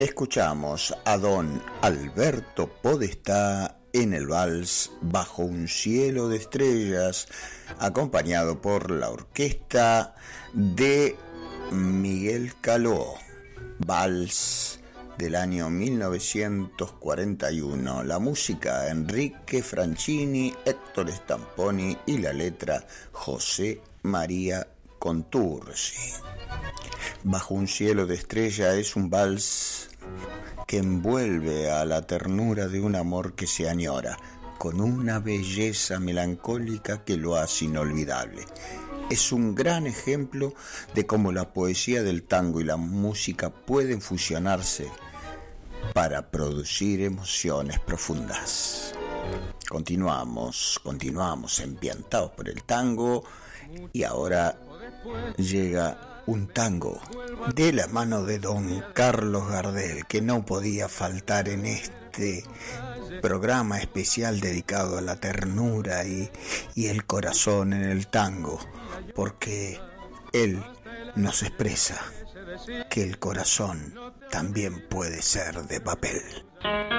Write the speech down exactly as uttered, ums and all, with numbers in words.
Escuchamos a don Alberto Podestá en el vals Bajo un cielo de estrellas, acompañado por la orquesta de Miguel Caló, vals del año mil novecientos cuarenta y uno. La música Enrique Franchini, Héctor Stamponi y la letra José María Contursi. Bajo un cielo de estrella es un vals que envuelve a la ternura de un amor que se añora, con una belleza melancólica que lo hace inolvidable. Es un gran ejemplo de cómo la poesía del tango y la música pueden fusionarse para producir emociones profundas. Continuamos, continuamos ambientados por el tango y ahora llega un tango de la mano de don Carlos Gardel, que no podía faltar en este programa especial dedicado a la ternura y, y el corazón en el tango, porque él nos expresa que el corazón también puede ser de papel.